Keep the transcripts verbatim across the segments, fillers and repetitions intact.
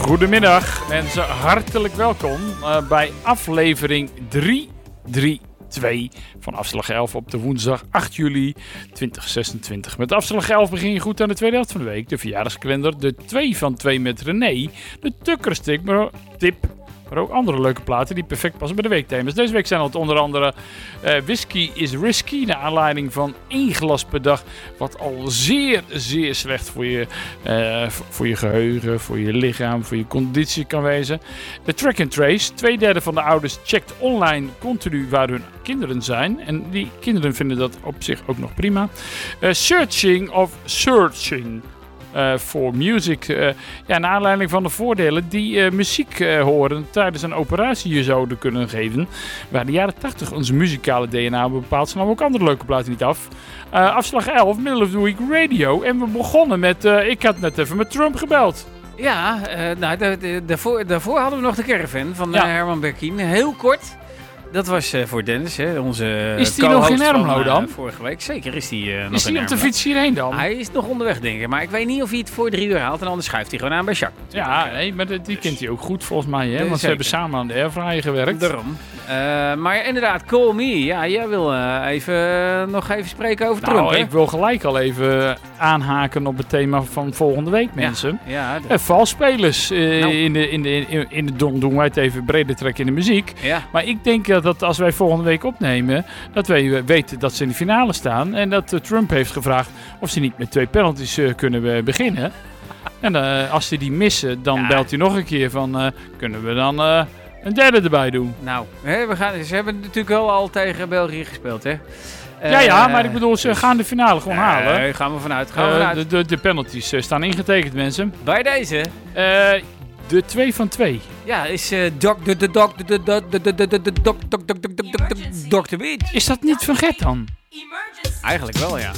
Goedemiddag mensen, hartelijk welkom uh, bij aflevering drie drie twee van Afslag elf op de woensdag acht juli tweeduizend zesentwintig. Met Afslag elf begin je goed aan de tweede helft van de week. De verjaardagskalender, de twee van twee met René, de tukkerstick, maar tip, maar ook andere leuke platen die perfect passen bij de weekthema's. Deze week zijn het onder andere uh, Whisky is Risky, naar aanleiding van één glas per dag, wat al zeer, zeer slecht voor je, uh, voor je geheugen, voor je lichaam, voor je conditie kan wezen. De Track and Trace, twee derde van de ouders checkt online continu waar hun kinderen zijn. En die kinderen vinden dat op zich ook nog prima. Uh, searching of Searching. Voor uh, music. Uh, ja, naar aanleiding van de voordelen die uh, muziek uh, horen tijdens een operatie je zouden kunnen geven. Waar de jaren tachtig onze muzikale D N A bepaalt, zijn ook andere leuke platen niet af. Uh, afslag elf, Middle of the Week Radio. En we begonnen met, uh, ik had net even met Trump gebeld. Ja, uh, nou, de, de, daarvoor, daarvoor hadden we nog de caravan van uh, ja. Herman Berkien. Heel kort. Dat was uh, voor Dennis, hè, onze Is die nog in Ermelo dan? Uh, vorige week. Zeker is die uh, nog is die op de fiets hierheen dan? Hij is nog onderweg, denk ik. Maar ik weet niet of hij het voor drie uur haalt. En anders schuift hij gewoon aan bij Jacques. Ja, nee, maar die dus, kent hij ook goed volgens mij. Hè? Want zeker. Ze hebben samen aan de airfryer gewerkt. Daarom. Uh, maar inderdaad, call me. Ja, jij wil uh, even, uh, nog even spreken over nou, Trump, hè? Ik wil gelijk al even aanhaken op het thema van volgende week, mensen. Ja, ja, uh, valspelers. Uh, nou. In de, in de, in, in de don doen wij het even breder trekken in de muziek. Ja. Maar ik denk uh, dat als wij volgende week opnemen, dat wij uh, weten dat ze in de finale staan. En dat uh, Trump heeft gevraagd of ze niet met twee penalties uh, kunnen uh, beginnen. En uh, als ze die missen, dan ja. belt hij nog een keer van, uh, kunnen we dan uh, een derde erbij doen? Nou, hè, we gaan, ze hebben natuurlijk wel al tegen België gespeeld, hè? Uh, ja, ja, maar ik bedoel, ze dus, gaan de finale gewoon uh, halen. Nee, gaan we vanuit. Gaan we uh, vanuit. De, de, de penalties uh, staan ingetekend, mensen. Bij deze? Uh, de twee van twee. Ja, is uh, Dok de Dok de Dok de Dok de Dok Dok Dok dokter Beach. Is dat niet van Gert dan? Eigenlijk wel, ja.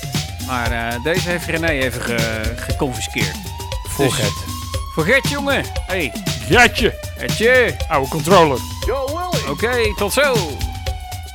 Maar uh, deze heeft René even ge- geconfiskeerd. Voor dus, Gert. Voor Gert, jongen. Hey. Gertje. Gertje. Oude controller. Yo, Willy. Oké, okay, tot zo.